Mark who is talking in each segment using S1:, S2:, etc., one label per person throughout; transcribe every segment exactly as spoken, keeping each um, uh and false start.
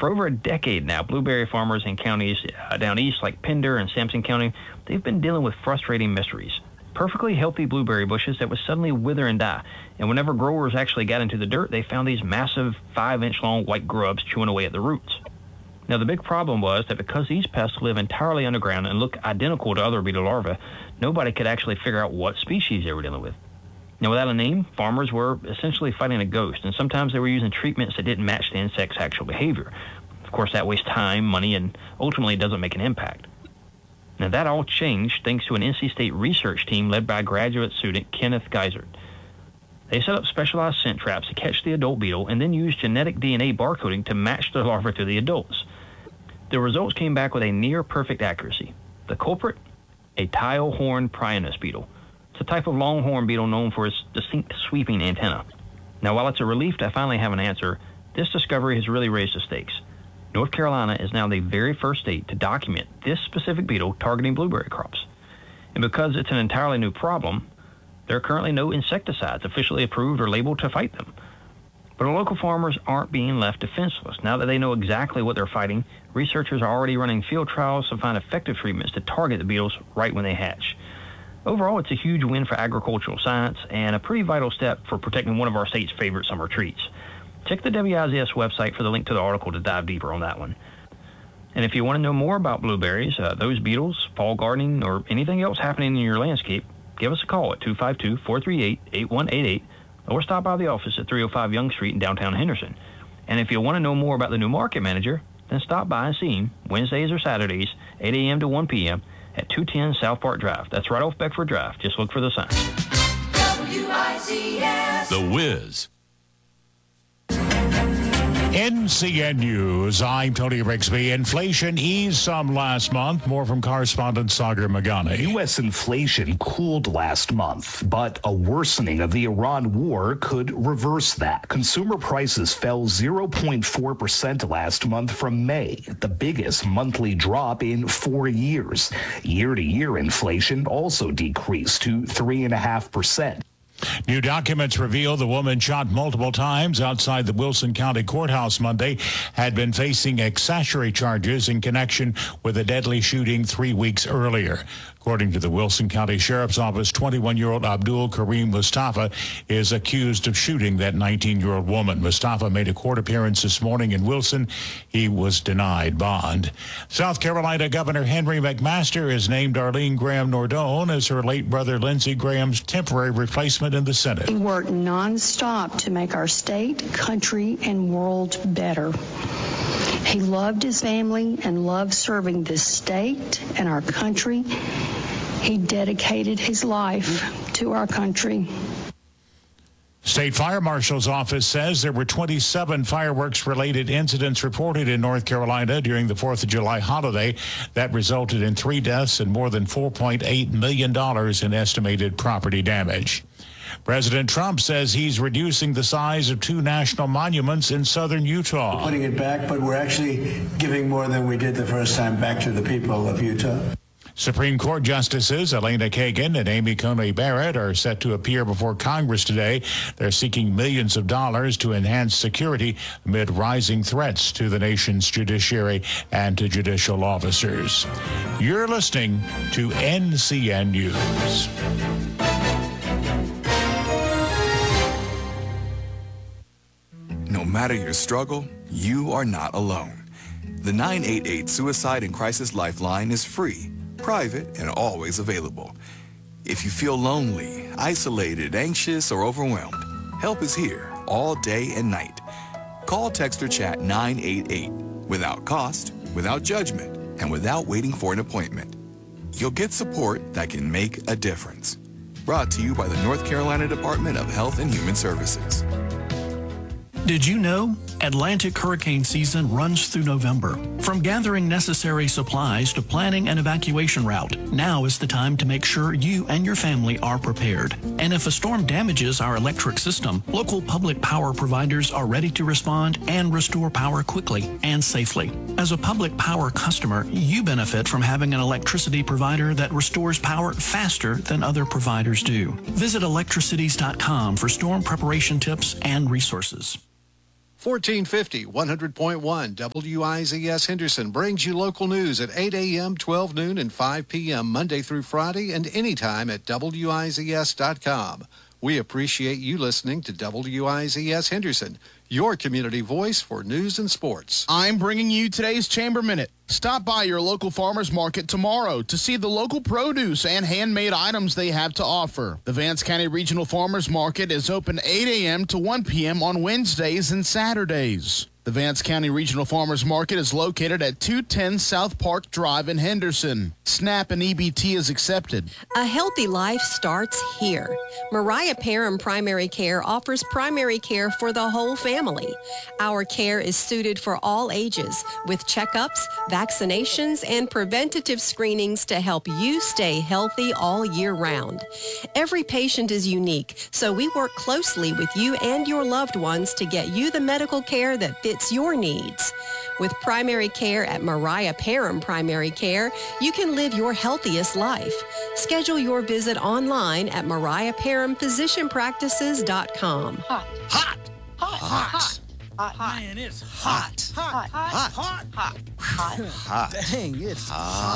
S1: For over a decade now, blueberry farmers in counties uh, down east like Pender and Sampson County, they've been dealing with frustrating mysteries. Perfectly healthy blueberry bushes that would suddenly wither and die. And whenever growers actually got into the dirt, they found these massive five-inch long white grubs chewing away at the roots. Now, the big problem was that because these pests live entirely underground and look identical to other beetle larvae, nobody could actually figure out what species they were dealing with. Now, without a name, farmers were essentially fighting a ghost, and sometimes they were using treatments that didn't match the insect's actual behavior. Of course, that wastes time, money, and ultimately doesn't make an impact. Now, that all changed thanks to an N C State research team led by graduate student Kenneth Geisert. They set up specialized scent traps to catch the adult beetle and then used genetic D N A barcoding to match the larvae to the adults. The results came back with a near-perfect accuracy. The culprit? A tile-horn prianus beetle. It's a type of longhorn beetle known for its distinct sweeping antenna. Now, while it's a relief to finally have an answer, this discovery has really raised the stakes. North Carolina is now the very first state to document this specific beetle targeting blueberry crops. And because it's an entirely new problem, there are currently no insecticides officially approved or labeled to fight them. But our local farmers aren't being left defenseless. Now that they know exactly what they're fighting, researchers are already running field trials to find effective treatments to target the beetles right when they hatch. Overall, it's a huge win for agricultural science and a pretty vital step for protecting one of our state's favorite summer treats. Check the W I Z S website for the link to the article to dive deeper on that one. And if you want to know more about blueberries, uh, those beetles, fall gardening, or anything else happening in your landscape, give us a call at two five two, four three eight, eight one eight eight or stop by the office at three oh five Young Street in downtown Henderson. And if you want to know more about the new market manager, then stop by and see him Wednesdays or Saturdays, eight a.m. to one p.m. at two ten South Park Drive. That's right off Beckford Drive. Just look for the sign.
S2: W I Z S.
S3: The Wiz.
S4: N C N News, I'm Tony Rigsby. Inflation eased some last month. More from correspondent Sagar Magani.
S5: U S inflation cooled last month, but a worsening of the Iran war could reverse that. Consumer prices fell zero point four percent last month from May, the biggest monthly drop in four years. Year-to-year inflation also decreased to three point five percent.
S4: New documents reveal the woman shot multiple times outside the Wilson County Courthouse Monday had been facing accessory charges in connection with a deadly shooting three weeks earlier. According to the Wilson County Sheriff's Office, twenty-one-year-old Abdul Karim Mustafa is accused of shooting that nineteen-year-old woman. Mustafa made a court appearance this morning in Wilson. He was denied bond. South Carolina Governor Henry McMaster has named Arlene Graham Nordone as her late brother Lindsey Graham's temporary replacement in the Senate.
S6: He worked nonstop to make our state, country, and world better. He loved his family and loved serving this state and our country. He dedicated his life to our country.
S4: State Fire Marshal's office says there were twenty-seven fireworks-related incidents reported in North Carolina during the fourth of July holiday that resulted in three deaths and more than four point eight million dollars in estimated property damage. President Trump says he's reducing the size of two national monuments in southern Utah.
S7: We're putting it back, but we're actually giving more than we did the first time back to the people of Utah.
S4: Supreme Court Justices Elena Kagan and Amy Coney Barrett are set to appear before Congress today. They're seeking millions of dollars to enhance security amid rising threats to the nation's judiciary and to judicial officers. You're listening to N C N News.
S8: No matter your struggle, you are not alone. The nine eight eight Suicide and Crisis Lifeline is free, private, and always available. If you feel lonely, isolated, anxious, or overwhelmed, help is here all day and night. Call, text, or chat nine eight eight without cost, without judgment, and without waiting for an appointment. You'll get support that can make a difference. Brought to you by the North Carolina Department of Health and Human Services.
S9: Did you know? Atlantic hurricane season runs through November. From gathering necessary supplies to planning an evacuation route, now is the time to make sure you and your family are prepared. And if a storm damages our electric system, local public power providers are ready to respond and restore power quickly and safely. As a public power customer, you benefit from having an electricity provider that restores power faster than other providers do. Visit electricities dot com for storm preparation tips and resources.
S3: fourteen fifty, one hundred point one W I Z S Henderson brings you local news at eight a.m., twelve noon, and five p.m. Monday through Friday and anytime at W I Z S dot com. We appreciate you listening to W I Z S Henderson, your community voice for news and sports.
S10: I'm bringing you today's Chamber Minute. Stop by your local farmers market tomorrow to see the local produce and handmade items they have to offer. The Vance County Regional Farmers Market is open eight a.m. to one p.m. on Wednesdays and Saturdays. The Vance County Regional Farmers Market is located at two ten South Park Drive in Henderson. SNAP and E B T is accepted.
S11: A healthy life starts here. Mariah Parham Primary Care offers primary care for the whole family. Our care is suited for all ages with checkups, vaccinations, and preventative screenings to help you stay healthy all year round. Every patient is unique, so we work closely with you and your loved ones to get you the medical care that fits your needs. With primary care at Mariah Parham Primary Care, you can live your healthiest life. Schedule your visit online at mariah parham physician practices dot com.
S10: Hot. Hot. Hot.
S12: Hot. Hot. Hot. Man, it's hot. Hot. Hot. Hot. Hot. Hot. Hot. Dang, it's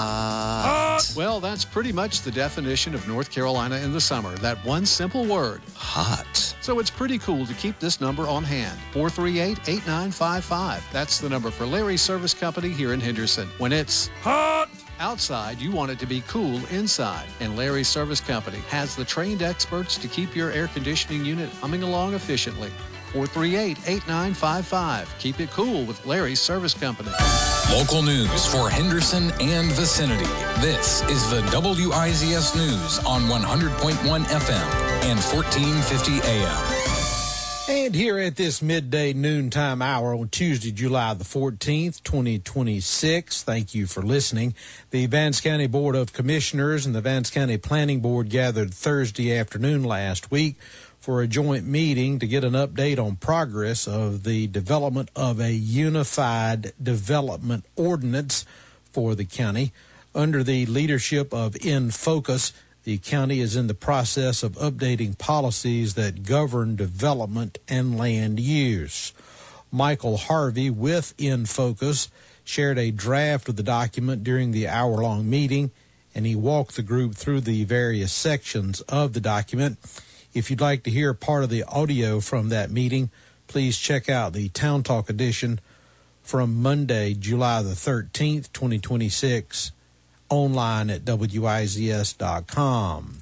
S12: hot.
S3: Hot. Well, that's pretty much the definition of North Carolina in the summer. That one simple word. Hot. So it's pretty cool to keep this number on hand. four three eight, eight nine five five. That's the number for Larry's Service Company here in Henderson. When it's hot outside, you want it to be cool inside. And Larry's Service Company has the trained experts to keep your air conditioning unit humming along efficiently. four three eight, eight nine five five. Keep it cool with Larry's Service Company.
S13: Local news for Henderson and vicinity. This is the W I Z S News on one hundred point one F M and fourteen fifty A M.
S14: And here at this midday noontime hour on Tuesday, July the fourteenth, twenty twenty-six, thank you for listening. The Vance County Board of Commissioners and the Vance County Planning Board gathered Thursday afternoon last week for a joint meeting to get an update on progress of the development of a unified development ordinance for the county. Under the leadership of In Focus, the county is in the process of updating policies that govern development and land use. Michael Harvey with In Focus shared a draft of the document during the hour-long meeting, and he walked the group through the various sections of the document. If you'd like to hear part of the audio from that meeting, please check out the Town Talk edition from Monday, July the thirteenth, twenty twenty-six, online at W I Z S dot com.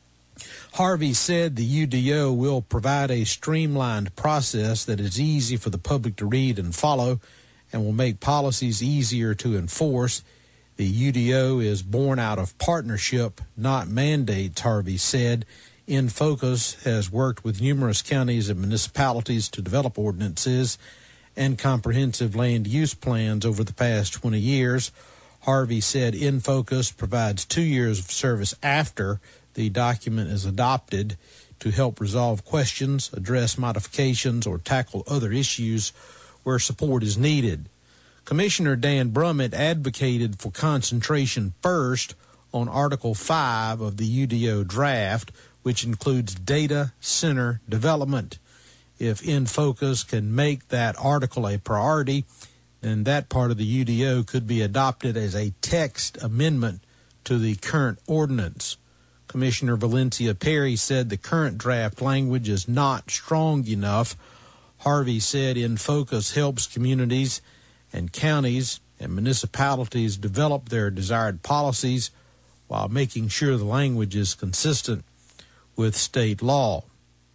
S14: Harvey said the U D O will provide a streamlined process that is easy for the public to read and follow and will make policies easier to enforce. The U D O is born out of partnership, not mandates, Harvey said. In Focus has worked with numerous counties and municipalities to develop ordinances and comprehensive land use plans over the past twenty years. Harvey said In Focus provides two years of service after the document is adopted to help resolve questions, address modifications, or tackle other issues where support is needed. Commissioner Dan Brummett advocated for concentration first on Article five of the U D O draft, which includes data center development. If In Focus can make that article a priority, then that part of the U D O could be adopted as a text amendment to the current ordinance. Commissioner Valencia Perry said the current draft language is not strong enough. Harvey said In Focus helps communities and counties and municipalities develop their desired policies while making sure the language is consistent with state law.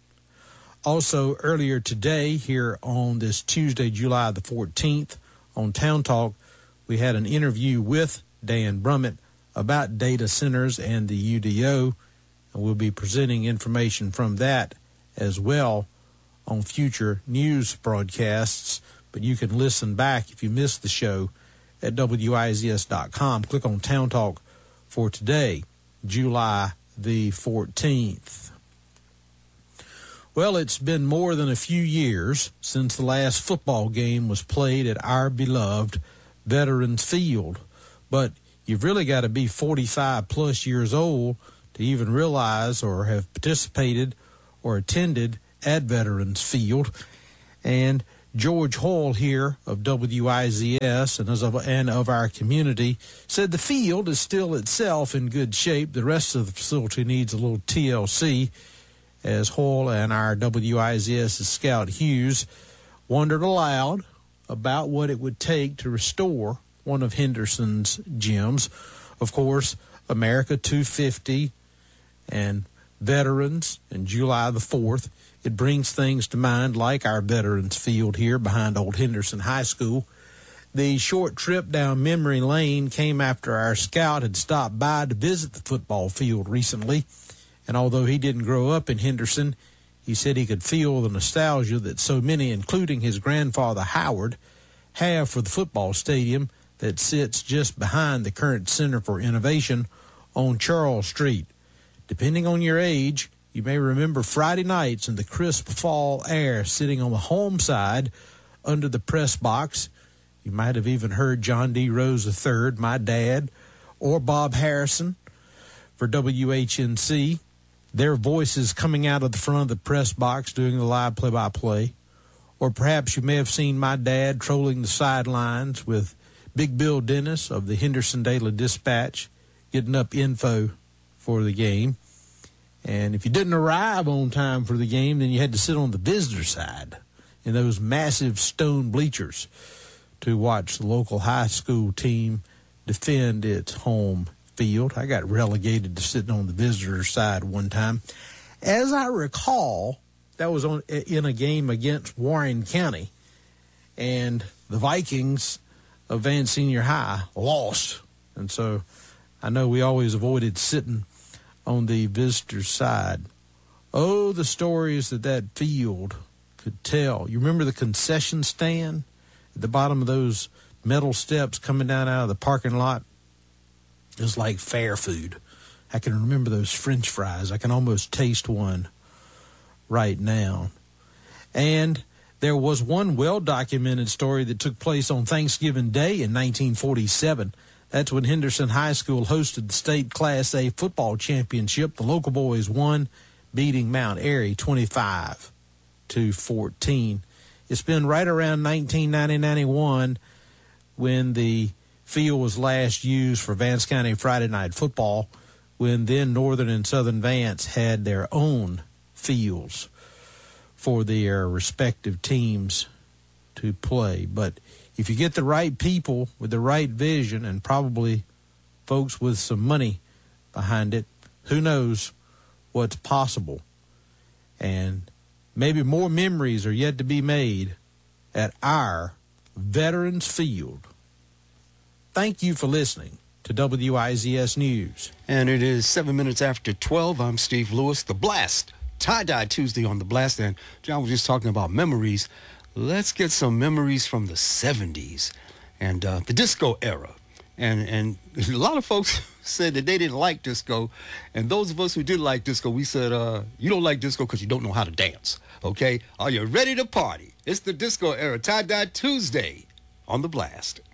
S14: Also, earlier today, here on this Tuesday, July the fourteenth, on Town Talk, we had an interview with Dan Brummett about data centers and the U D O, and we'll be presenting information from that as well on future news broadcasts. But you can listen back if you missed the show at W I Z S dot com. Click on Town Talk for today, July the fourteenth. Well, it's been more than a few years since the last football game was played at our beloved Veterans Field, but you've really got to be forty-five plus years old to even realize or have participated or attended at Veterans Field. And George Hall here of W I Z S and, as of, and of our community said the field is still itself in good shape. The rest of the facility needs a little T L C, as Hall and our W I Z S Scout Hughes wondered aloud about what it would take to restore one of Henderson's gyms. Of course, America two fifty and Veterans and July the fourth. It brings things to mind like our Veterans Field here behind Old Henderson High School. The short trip down memory lane came after our scout had stopped by to visit the football field recently. And although he didn't grow up in Henderson, he said he could feel the nostalgia that so many, including his grandfather Howard, have for the football stadium that sits just behind the current Center for Innovation on Charles Street. Depending on your age, you may remember Friday nights in the crisp fall air sitting on the home side under the press box. You might have even heard John D. Rose the third, my dad, or Bob Harrison for W H N C. Their voices coming out of the front of the press box doing the live play-by-play. Or perhaps you may have seen my dad trolling the sidelines with Big Bill Dennis of the Henderson Daily Dispatch getting up info for the game. And if you didn't arrive on time for the game, then you had to sit on the visitor side in those massive stone bleachers to watch the local high school team defend its home field. I got relegated to sitting on the visitor side one time. As I recall, that was on in a game against Warren County, and the Vikings of Vance Senior High lost. And so I know we always avoided sitting on the visitor side. Oh, the stories that that field could tell. You remember the concession stand at the bottom of those metal steps coming down out of the parking lot? It was like fair food. I can remember those French fries. I can almost taste one right now. And there was one well-documented story that took place on Thanksgiving Day in nineteen forty-seven. That's when Henderson High School hosted the state Class A football championship. The local boys won, beating Mount Airy twenty-five to fourteen. It's been right around nineteen ninety ninety-one when the field was last used for Vance County Friday Night Football, when then Northern and Southern Vance had their own fields for their respective teams to play. But if you get the right people with the right vision and probably folks with some money behind it, who knows what's possible. And maybe more memories are yet to be made at our Veterans Field. Thank you for listening to W I Z S News.
S15: And it is seven minutes after twelve. I'm Steve Lewis. The Blast. Tie-Dye Tuesday on The Blast. And John was just talking about memories. Let's get some memories from the seventies and uh, the disco era. And and a lot of folks said that they didn't like disco. And those of us who did like disco, we said, uh, you don't like disco because you don't know how to dance. Okay? Are you ready to party? It's the disco era. Tie-Dye Tuesday on The Blast.